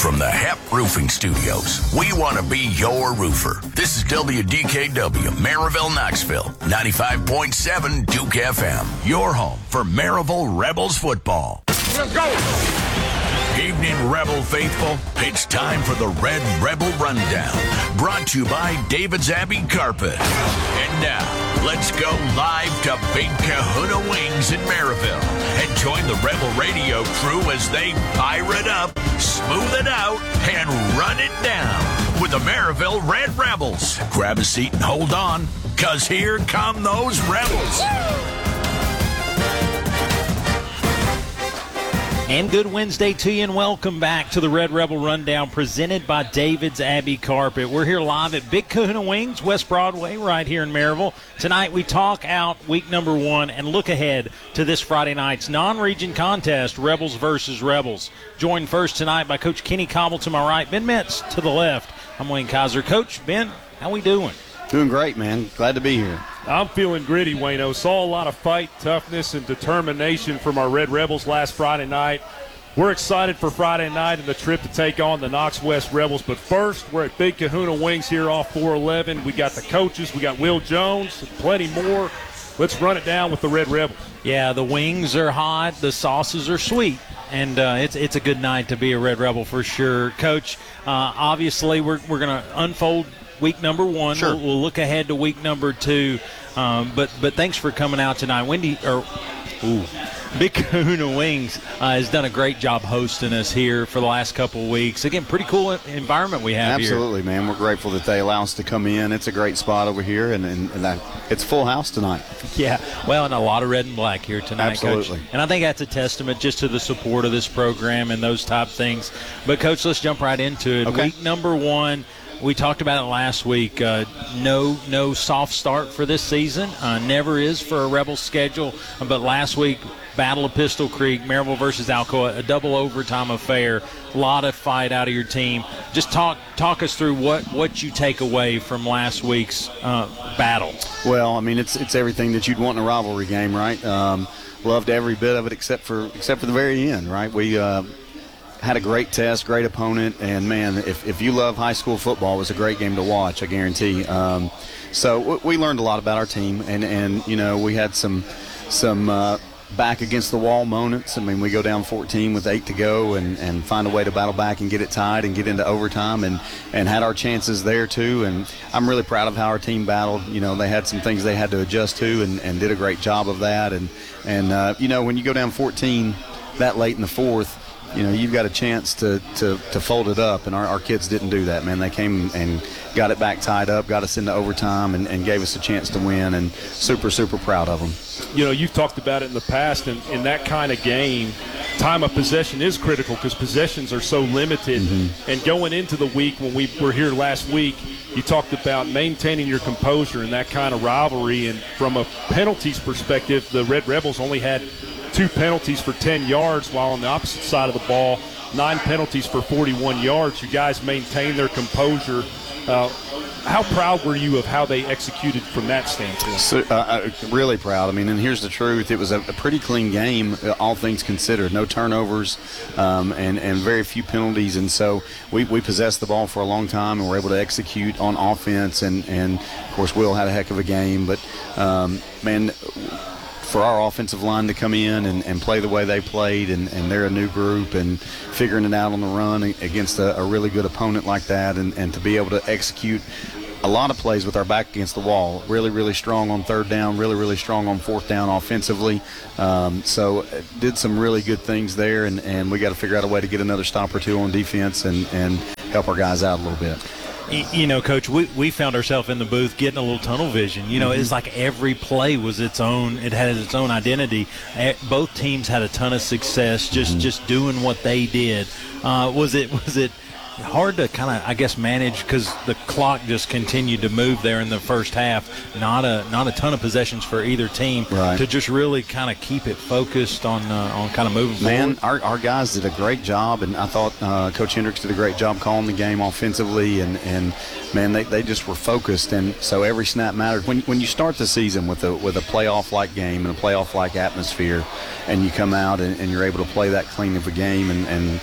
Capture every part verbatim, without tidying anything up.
From the Hep Roofing Studios, we want to be your roofer. This is W D K W, Maryville, Knoxville, ninety-five point seven Duke F M. Your home for Maryville Rebels football. Let's go! Evening, Rebel faithful. It's time for the Red Rebel Rundown, brought to you by David's Abbey Carpet. And now, let's go live to Big Kahuna Wings in Maryville and join the Rebel Radio crew as they fire it up, smooth it out, and run it down with the Maryville Red Rebels. Grab a seat and hold on, because here come those Rebels. And good Wednesday to you, and welcome back to the Red Rebel Rundown presented by David's Abbey Carpet. We're here live at Big Kahuna Wings, West Broadway, right here in Maryville. Tonight we talk out week number one and look ahead to this Friday night's non-region contest, Rebels versus Rebels. Joined first tonight by Coach Kenny Cobble to my right, Ben Metz to the left. I'm Wayne Kaiser. Coach, Ben, how we doing? Doing great, man. Glad to be here. I'm feeling gritty, Wayno. Saw a lot of fight, toughness, and determination from our Red Rebels last Friday night. We're excited for Friday night and the trip to take on the Knox West Rebels. But first, we're at Big Kahuna Wings here off four eleven. We got the coaches. We got Will Jones, and plenty more. Let's run it down with the Red Rebels. Yeah, the wings are hot. The sauces are sweet. And uh, it's it's a good night to be a Red Rebel for sure. Coach, uh, obviously we're, we're going to unfold week number one. Sure. We'll, we'll look ahead to week number two. Um, but but thanks for coming out tonight. Wendy, or ooh, Big Kahuna Wings uh, has done a great job hosting us here for the last couple of weeks. Again, pretty cool environment we have Absolutely, here. Absolutely, man. We're grateful that they allow us to come in. It's a great spot over here, and, and, and I, it's full house tonight. Yeah, well, and a lot of red and black here tonight, Absolutely. Coach. And I think that's a testament just to the support of this program and those type things. But, Coach, let's jump right into it. Okay. Week number one. We talked about it last week. Uh, no no soft start for this season. Uh, never is for a Rebels schedule. But last week, Battle of Pistol Creek, Maryville versus Alcoa, a double overtime affair. A lot of fight out of your team. Just talk talk us through what, what you take away from last week's uh, battle. Well, I mean, it's it's everything that you'd want in a rivalry game, right? Um, loved every bit of it except for except for the very end, right? We uh, had a great test, great opponent, and, man, if, if you love high school football, it was a great game to watch, I guarantee. Um, so w- we learned a lot about our team, and, and you know, we had some some uh, back-against-the-wall moments. I mean, we go down fourteen with eight to go and, and find a way to battle back and get it tied and get into overtime and, and had our chances there, too. And I'm really proud of how our team battled. You know, they had some things they had to adjust to and, and did a great job of that. And, and uh, you know, when you go down fourteen that late in the fourth, you know, you've got a chance to, to, to fold it up, and our, our kids didn't do that, man. They came and got it back tied up, got us into overtime, and, and gave us a chance to win, and super, super proud of them. You know, you've talked about it in the past, and in that kind of game, time of possession is critical because possessions are so limited. Mm-hmm. And going into the week, when we were here last week, you talked about maintaining your composure in that kind of rivalry. And from a penalties perspective, the Red Rebels only had two penalties for ten yards, while on the opposite side of the ball, nine penalties for forty-one yards. You guys maintained their composure. Uh, how proud were you of how they executed from that standpoint? So, uh, really proud. I mean, and here's the truth. It was a, a pretty clean game, all things considered. No turnovers um, and, and very few penalties. And so we, we possessed the ball for a long time and were able to execute on offense. And, and of course, Will had a heck of a game. But, um, man, for our offensive line to come in and, and play the way they played, and, and they're a new group, and figuring it out on the run against a, a really good opponent like that, and, and to be able to execute a lot of plays with our back against the wall. Really, really strong on third down, really, really strong on fourth down offensively. Um, so did some really good things there, and, and we got to figure out a way to get another stop or two on defense and, and help our guys out a little bit. You know, Coach, we, we found ourselves in the booth getting a little tunnel vision. You know, mm-hmm. It's like every play was its own. It had its own identity. Both teams had a ton of success just, mm-hmm. just doing what they did. Uh, was it was it hard to kind of, I guess, manage because the clock just continued to move there in the first half? Not a not a ton of possessions for either team right. to just really kind of keep it focused on uh, on kind of moving Man, forward. our, our guys did a great job, and I thought uh, Coach Hendricks did a great job calling the game offensively, and, and man, they, they just were focused, and so every snap mattered. When when you start the season with a with a playoff-like game and a playoff-like atmosphere, and you come out and, and you're able to play that clean of a game and, and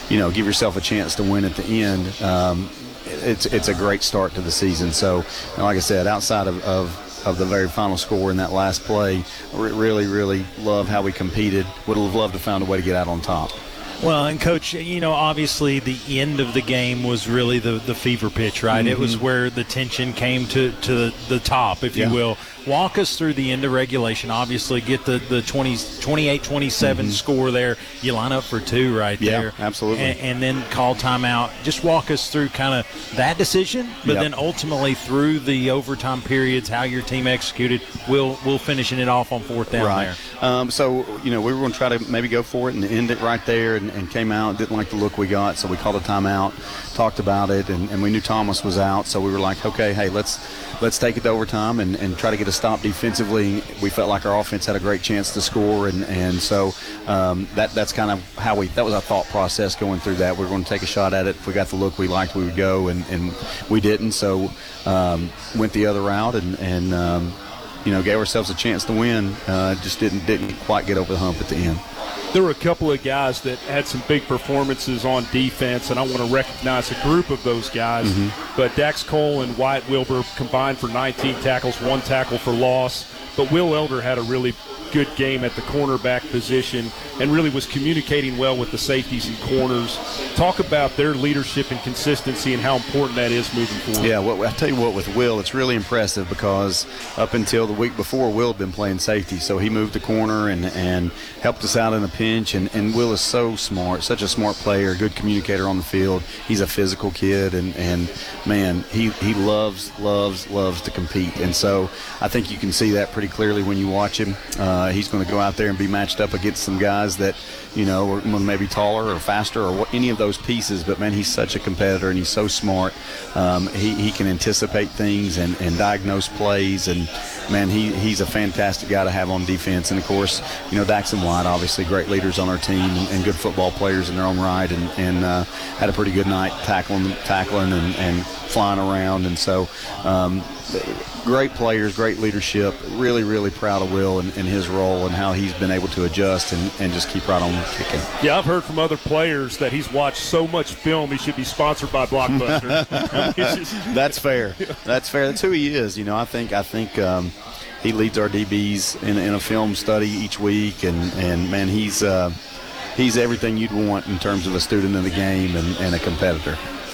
you know, give yourself a chance to win at the end, um, it's it's a great start to the season. So, like I said, outside of, of, of the very final score in that last play, really, really love how we competed. Would have loved to found a way to get out on top. Well, and Coach, you know, obviously the end of the game was really the, the fever pitch, right? Mm-hmm. It was where the tension came to, to the, the top, if yeah. you will. Walk us through the end of regulation. Obviously, get the, the twenty, twenty-eight twenty-seven mm-hmm. score there. You line up for two right yeah, there. absolutely. And, and then call timeout. Just walk us through kind of that decision, but yep. then ultimately through the overtime periods, how your team executed. We'll, we'll finishing it off on fourth down right. there. Um, so, you know, we were going to try to maybe go for it and end it right there, and, and came out, didn't like the look we got, so we called a timeout, talked about it, and, and we knew Thomas was out, so we were like, okay, hey, let's let's take it to overtime and, and try to get a stop defensively. We felt like our offense had a great chance to score, and, and so um, that that's kind of how we, that was our thought process going through that. We were going to take a shot at it. If we got the look we liked, we would go, and, and we didn't, so um, went the other route, and, and um, you know, gave ourselves a chance to win. Uh, just didn't didn't quite get over the hump at the end. There were a couple of guys that had some big performances on defense, and I want to recognize a group of those guys. Mm-hmm. But Dax Cole and Wyatt Wilbur combined for nineteen tackles, one tackle for loss. But Will Elder had a really good game at the cornerback position and really was communicating well with the safeties and corners. Talk about their leadership and consistency and how important that is moving forward. Yeah, well, I'll tell you what, with Will, it's really impressive because up until the week before, Will had been playing safety. So he moved the corner and, and helped us out in a pinch. And, and Will is so smart, such a smart player, good communicator on the field. He's a physical kid, and, and man, he, he loves, loves, loves to compete. And so I think you can see that pretty clearly when you watch him. Uh, he's going to go out there and be matched up against some guys that, you know, are maybe taller or faster or what, any of those pieces. But, man, he's such a competitor, and he's so smart. Um, he, he can anticipate things and, and diagnose plays. And, man, he, he's a fantastic guy to have on defense. And, of course, you know, Dax and White, obviously great leaders on our team and, and good football players in their own right, and, and uh, had a pretty good night tackling, tackling and, and flying around. And so um, great players, great leadership. Really, really proud of Will and, and his role and how he's been able to adjust and, and just keep right on kicking. Yeah, I've heard from other players that he's watched so much film he should be sponsored by Blockbuster. just, That's fair. That's fair. That's who he is. You know, I think I think um, he leads our D Bs in, in a film study each week, and, and man, he's uh, he's everything you'd want in terms of a student of the game and, and a competitor.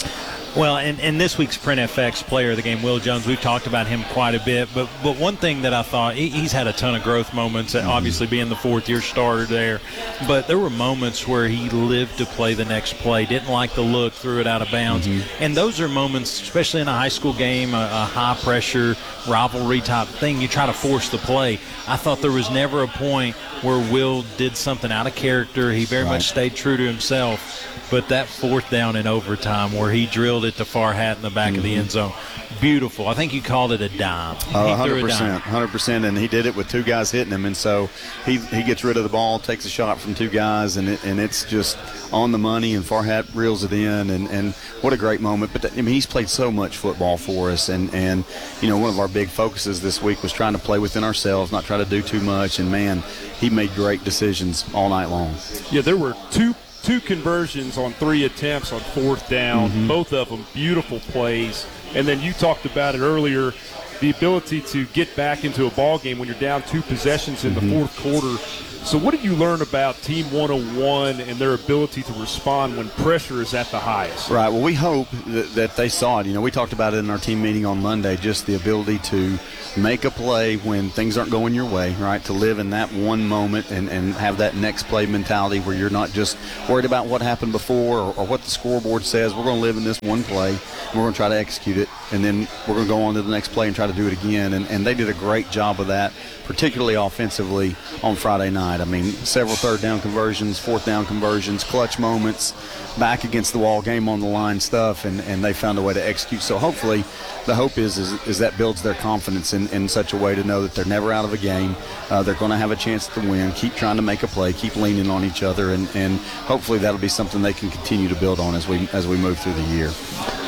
Well, and, and this week's Print F X player of the game, Will Jones, we've talked about him quite a bit. But but one thing that I thought, he, he's had a ton of growth moments, mm-hmm. obviously being the fourth-year starter there. But there were moments where he lived to play the next play, didn't like the look, threw it out of bounds. Mm-hmm. And those are moments, especially in a high school game, a, a high-pressure, rivalry-type thing, you try to force the play. I thought there was never a point where Will did something out of character. He very right. much stayed true to himself. But that fourth down in overtime where he drilled it to Farhat in the back mm-hmm. of the end zone, beautiful. I think you called it a dime. Uh, one hundred percent, one hundred percent, and he did it with two guys hitting him. And so he he gets rid of the ball, takes a shot from two guys, and it, and it's just on the money, and Farhat reels it in. And, and what a great moment. But, I mean, he's played so much football for us. And, and, you know, one of our big focuses this week was trying to play within ourselves, not try to do too much. And, man, he made great decisions all night long. Yeah, there were two Two conversions on three attempts on fourth down, mm-hmm. both of them beautiful plays. And then you talked about it earlier, the ability to get back into a ball game when you're down two possessions in mm-hmm. the fourth quarter. So what did you learn about Team one oh one and their ability to respond when pressure is at the highest? Right. Well, we hope that, that they saw it. You know, we talked about it in our team meeting on Monday, just the ability to make a play when things aren't going your way, right, to live in that one moment and, and have that next play mentality where you're not just worried about what happened before or, or what the scoreboard says. We're going to live in this one play, and we're going to try to execute it, and then we're going to go on to the next play and try to do it again. And, and they did a great job of that, particularly offensively on Friday night. I mean, several third down conversions, fourth down conversions, clutch moments, back against the wall, game on the line stuff, and, and they found a way to execute. So hopefully the hope is is, is that builds their confidence in, in such a way to know that they're never out of a game. Uh, they're going to have a chance to win, keep trying to make a play, keep leaning on each other, and, and hopefully that'll be something they can continue to build on as we as we move through the year.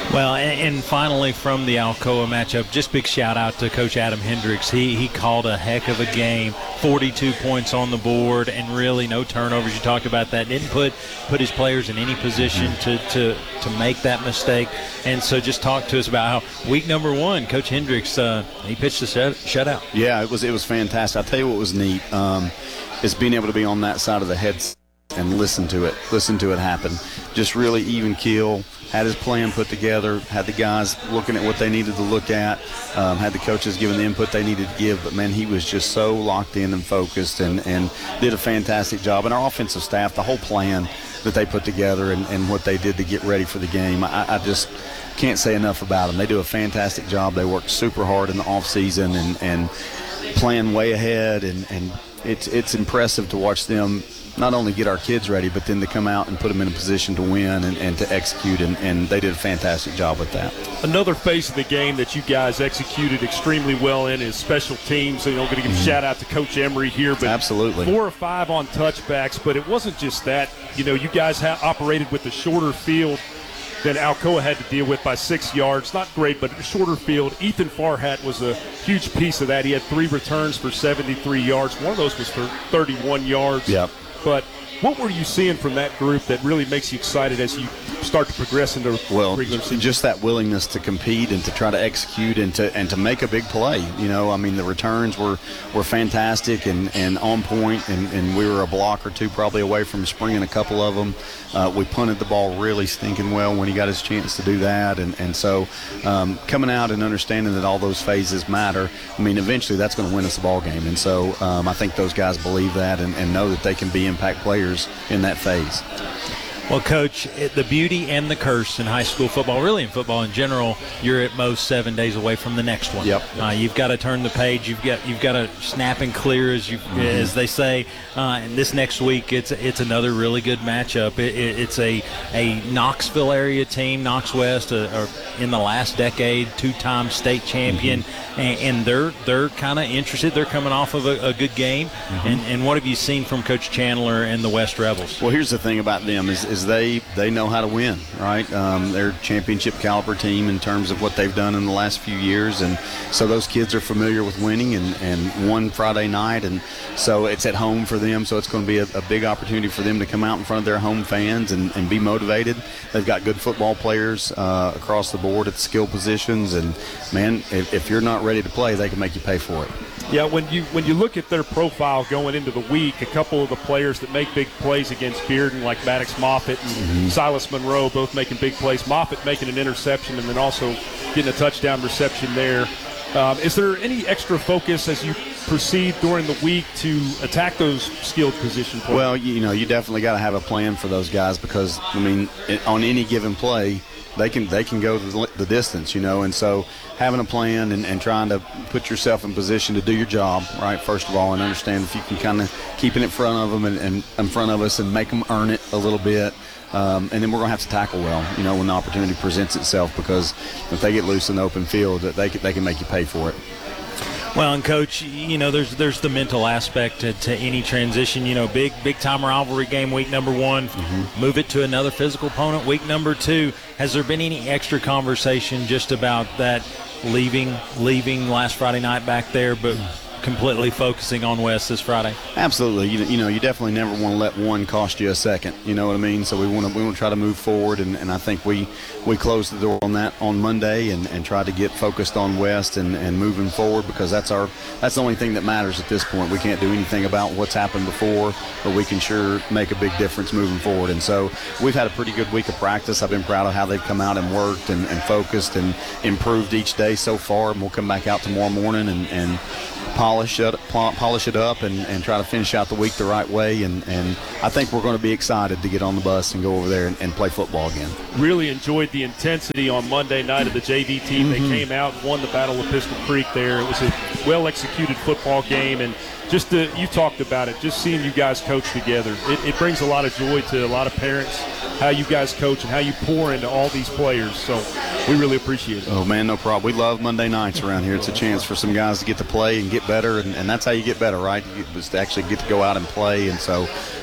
Well, and, and finally from the Alcoa matchup, just big shout out to Coach Adam Hendricks. He he called a heck of a game, forty-two points on the board, and really no turnovers. You talked about that. Didn't put put his players in any position to, to, to make that mistake. And so just talk to us about how week number one, Coach Hendricks, uh, he pitched a shut, shutout. Yeah, it was it was fantastic. I'll tell you what was neat um, is being able to be on that side of the head and listen to it, listen to it happen. Just really even keel, had his plan put together, had the guys looking at what they needed to look at, um, had the coaches giving the input they needed to give. But, man, he was just so locked in and focused and, and did a fantastic job. And our offensive staff, the whole plan that they put together and, and what they did to get ready for the game, I, I just can't say enough about them. They do a fantastic job. They work super hard in the offseason and, and plan way ahead. And, and it's, it's impressive to watch them not only get our kids ready, but then to come out and put them in a position to win and, and to execute, and, and they did a fantastic job with that. Another phase of the game that you guys executed extremely well in is special teams. So, you know, I'm going to give a shout out to Coach Emery here. But absolutely. Four or five on touchbacks, but it wasn't just that. You know, you guys ha- operated with a shorter field than Alcoa had to deal with by six yards. Not great, but a shorter field. Ethan Farhat was a huge piece of that. He had three returns for seventy-three yards. One of those was for thirty-one yards. Yep. But what were you seeing from that group that really makes you excited as you start to progress into well, regular season? Just that willingness to compete and to try to execute and to and to make a big play. You know, I mean, the returns were, were fantastic and, and on point, and, and we were a block or two probably away from springing a couple of them. Uh, we punted the ball really stinking well when he got his chance to do that, and, and so um, coming out and understanding that all those phases matter, I mean, eventually that's going to win us the ball game, and so um, I think those guys believe that and, and know that they can be impact players in that phase. Well, Coach, the beauty and the curse in high school football, really in football in general, you're at most seven days away from the next one. Yep. Uh, you've got to turn the page. You've got you've got to snap and clear, as you mm-hmm. as they say. Uh, and this next week, it's it's another really good matchup. It, it, it's a a Knoxville area team, Knox West, uh, or in the last decade, two-time state champion, mm-hmm. and, and they're they're kind of interested. They're coming off of a, a good game. Mm-hmm. And and what have you seen from Coach Chandler and the West Rebels? Well, here's the thing about them is. is they they know how to win, right? Um, they're a championship caliber team in terms of what they've done in the last few years, and so those kids are familiar with winning and, and won Friday night, and so it's at home for them, so it's going to be a, a big opportunity for them to come out in front of their home fans and, and be motivated. They've got good football players uh, across the board at the skill positions, and man, if, if you're not ready to play, they can make you pay for it. Yeah, when you when you look at their profile going into the week, a couple of the players that make big plays against Bearden, like Maddox Moffitt and mm-hmm. Silas Monroe, both making big plays. Moffitt making an interception and then also getting a touchdown reception there. Um, is there any extra focus as you proceed during the week to attack those skilled position players? Well, you know, you definitely got to have a plan for those guys because, I mean, it, on any given play, they can they can go the, the distance, you know, and so having a plan and, and trying to put yourself in position to do your job, right, first of all, and understand if you can kind of keep it in front of them and, and in front of us and make them earn it a little bit. Um, and then we're going to have to tackle well, you know, when the opportunity presents itself, because if they get loose in the open field, they can, they can make you pay for it. Well, and Coach, you know, there's there's the mental aspect to, to any transition. You know, big big time rivalry game week number one, mm-hmm. move it to another physical opponent week number two. Has there been any extra conversation just about that leaving leaving last Friday night back there, but completely focusing on West this Friday? Absolutely. You, you know, you definitely never want to let one cost you a second. You know what I mean? So we want to we want to try to move forward, and, and I think we we closed the door on that on Monday and, and try to get focused on West and, and moving forward, because that's our that's the only thing that matters at this point. We can't do anything about what's happened before, but we can sure make a big difference moving forward. And so we've had a pretty good week of practice. I've been proud of how they've come out and worked and, and focused and improved each day so far. And we'll come back out tomorrow morning and, and polish it, polish it up and, and try to finish out the week the right way. And, and I think we're going to be excited to get on the bus and go over there and, and play football again. Really enjoyed the intensity on Monday night of the J V team. Mm-hmm. They came out and won the Battle of Pistol Creek there. It was a well-executed football game. And just to, you talked about it, just seeing you guys coach together, it, it brings a lot of joy to a lot of parents, how you guys coach and how you pour into all these players. So we really appreciate it. Oh, man, no problem. We love Monday nights around here. It's a chance for some guys to get to play and get better, and, and that's how you get better, right? You just actually get to go out and play. And so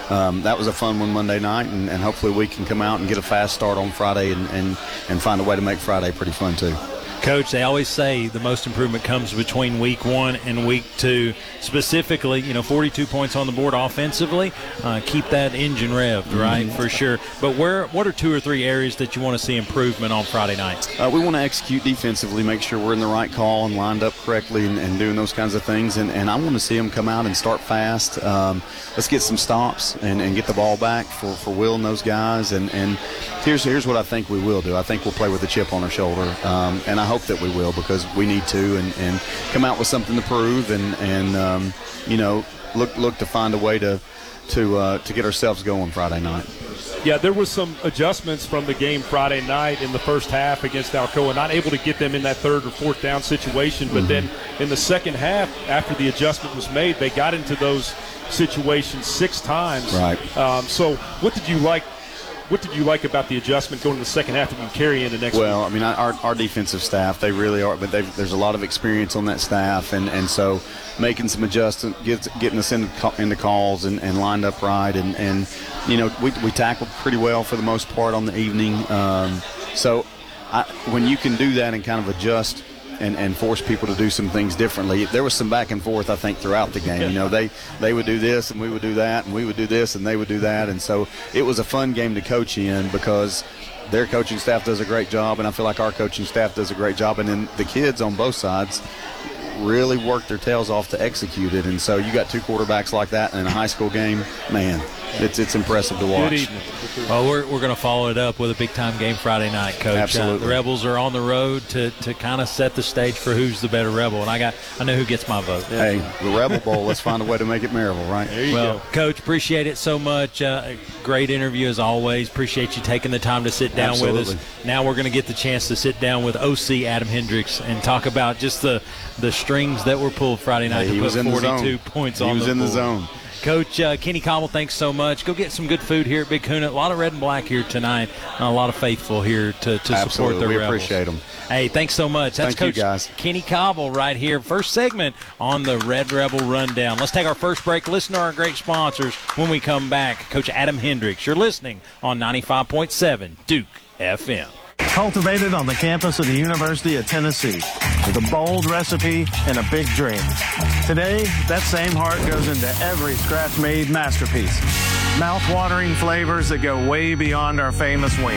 um, that was a fun one Monday night, and, and hopefully we can come out and get a fast start on Friday and, and, and find a way to make Friday pretty fun too. Coach, they always say the most improvement comes between week one and week two. Specifically, you know, forty-two points on the board offensively. Uh, keep that engine revved, right, mm-hmm. for sure. But where, what are two or three areas that you want to see improvement on Friday night? Uh, we want to execute defensively, make sure we're in the right call and lined up correctly and, and doing those kinds of things. And, and I want to see them come out and start fast. Um, let's get some stops and, and get the ball back for, for Will and those guys. And, and here's, here's what I think we will do. I think we'll play with a chip on our shoulder. Um, and I hope that we will, because we need to, and, and come out with something to prove, and, and um, you know, look look to find a way to to uh, to get ourselves going Friday night. Yeah, there was some adjustments from the game Friday night in the first half against Alcoa, not able to get them in that third or fourth down situation, but mm-hmm. then in the second half, after the adjustment was made, they got into those situations six times. Right. Um, so what did you like What did you like about the adjustment going to the second half that you can carry into next well, week? I mean, our, our defensive staff, they really are, but there's a lot of experience on that staff, and, and so making some adjustments, get, getting us into, into calls and, and lined up right, and, and you know, we, we tackled pretty well for the most part on the evening. Um, so I, when you can do that and kind of adjust And, and force people to do some things differently. There was some back and forth, I think, throughout the game. You know, they, they would do this and we would do that, and we would do this and they would do that. And so it was a fun game to coach in, because their coaching staff does a great job, and I feel like our coaching staff does a great job. And then the kids on both sides really worked their tails off to execute it. And so you got two quarterbacks like that in a high school game, man, it's it's impressive to watch. Good evening. Well, we're, we're going to follow it up with a big-time game Friday night, Coach. Absolutely. Uh, the Rebels are on the road to, to kind of set the stage for who's the better Rebel, and I got I know who gets my vote. Hey, the Rebel Bowl, let's find a way to make it Maryville, right? There you well, go. Coach, appreciate it so much. Uh, great interview as always. Appreciate you taking the time to sit down Absolutely. with us. Now we're going to get the chance to sit down with O C Adam Hendricks and talk about just the, the strings that were pulled Friday night hey, to put forty-two points points he on was the in board. the zone. Coach uh, Kenny Cobble, thanks so much. Go get some good food here at Big Kahuna. A lot of red and black here tonight. Uh, a lot of faithful here to, to Absolutely. support the we Rebels. appreciate them. Hey, thanks so much. That's Thank Coach you guys. Kenny Cobble right here. First segment on the Red Rebel Rundown. Let's take our first break. Listen to our great sponsors when we come back. Coach Adam Hendricks, you're listening on ninety-five point seven Duke F M. Cultivated on the campus of the University of Tennessee with a bold recipe and a big dream. Today, that same heart goes into every scratch-made masterpiece. Mouth-watering flavors that go way beyond our famous wings.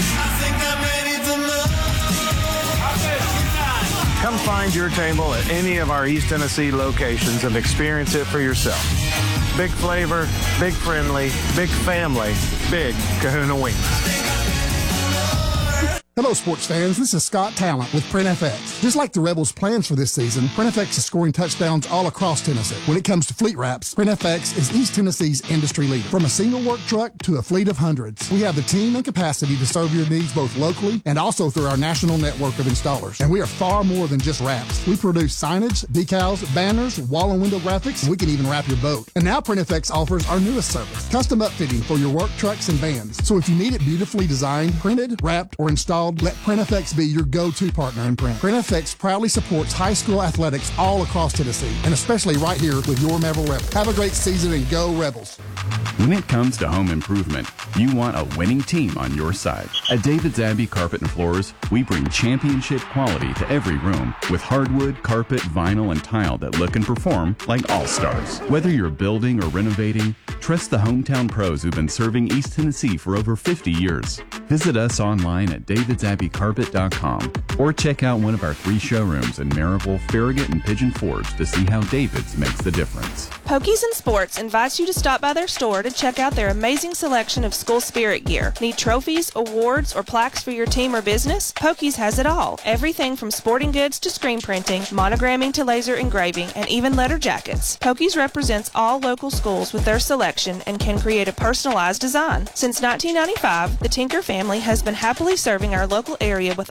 Come find your table at any of our East Tennessee locations and experience it for yourself. Big flavor, big friendly, big family, big Kahuna Wings. Hello, sports fans. This is Scott Talent with PrintFX. Just like the Rebels' plans for this season, PrintFX is scoring touchdowns all across Tennessee. When it comes to fleet wraps, PrintFX is East Tennessee's industry leader. From a single work truck to a fleet of hundreds, we have the team and capacity to serve your needs both locally and also through our national network of installers. And we are far more than just wraps. We produce signage, decals, banners, wall and window graphics, and we can even wrap your boat. And now PrintFX offers our newest service, custom upfitting for your work trucks and vans. So if you need it beautifully designed, printed, wrapped, or installed, let PrintFX be your go-to partner in print. PrintFX proudly supports high school athletics all across Tennessee, and especially right here with your Maryville Rebels. Have a great season and go Rebels. When it comes to home improvement, you want a winning team on your side. At David's Abbey Carpet and Floors, we bring championship quality to every room with hardwood, carpet, vinyl, and tile that look and perform like all-stars. Whether you're building or renovating, trust the hometown pros who've been serving East Tennessee for over fifty years. Visit us online at davids abbey carpet dot com or check out one of our three showrooms in Maryville, Farragut, and Pigeon Forge to see how David's makes the difference. Pokies and Sports invites you to stop by their store to check out their amazing selection of school spirit gear. Need trophies, awards, or plaques for your team or business? Pokies has it all. Everything from sporting goods to screen printing, monogramming to laser engraving, and even letter jackets. Pokies represents all local schools with their selection and can create a personalized design. Since nineteen ninety-five, the Tinker family has been happily serving our local area with